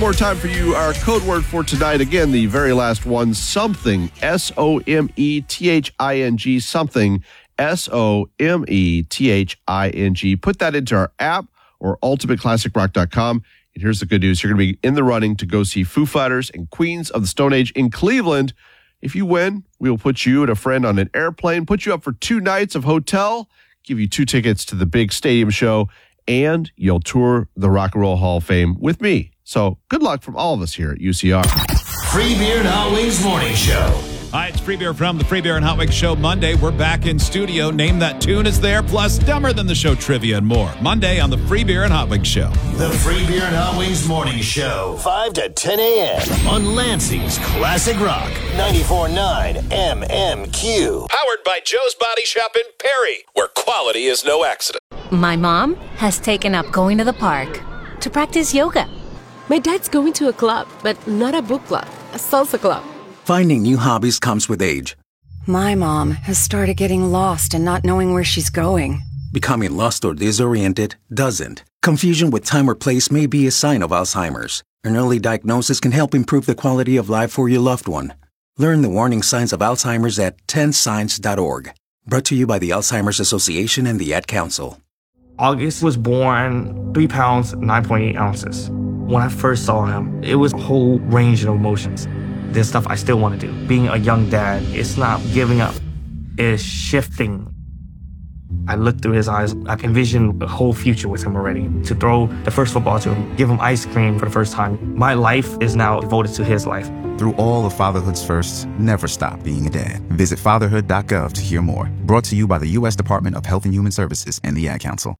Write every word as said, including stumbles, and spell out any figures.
more time for you. Our code word for tonight, again, the very last one, something, S O M E T H I N G, something, S O M E T H I N G. Put that into our app or ultimate classic rock dot com. And here's the good news. You're going to be in the running to go see Foo Fighters and Queens of the Stone Age in Cleveland. If you win, we will put you and a friend on an airplane, put you up for two nights of hotel, give you two tickets to the big stadium show, and you'll tour the Rock and Roll Hall of Fame with me. So good luck from all of us here at U C R. Free Beer and Hot Wings Morning Show. Hi, it's Free Beer from the Free Beer and Hot Wings Show. Monday, we're back in studio. Name That Tune is there, plus Dumber Than the Show trivia and more. Monday on the Free Beer and Hot Wings Show. The Free Beer and Hot Wings Morning Show. five to ten a.m. on Lansing's Classic Rock. ninety-four point nine M M Q. Powered by Joe's Body Shop in Perry, where quality is no accident. My mom has taken up going to the park to practice yoga. My dad's going to a club, but not a book club, a salsa club. Finding new hobbies comes with age. My mom has started getting lost and not knowing where she's going. Becoming lost or disoriented doesn't. Confusion with time or place may be a sign of Alzheimer's. An early diagnosis can help improve the quality of life for your loved one. Learn the warning signs of Alzheimer's at ten signs dot org. Brought to you by the Alzheimer's Association and the Ad Council. August was born three pounds, nine point eight ounces. When I first saw him, it was a whole range of emotions. There's stuff I still want to do. Being a young dad, it's not giving up. It's shifting. I looked through his eyes. I envisioned a whole future with him already. To throw the first football to him, give him ice cream for the first time. My life is now devoted to his life. Through all of fatherhood's firsts, never stop being a dad. Visit fatherhood dot gov to hear more. Brought to you by the U S Department of Health and Human Services and the Ad Council.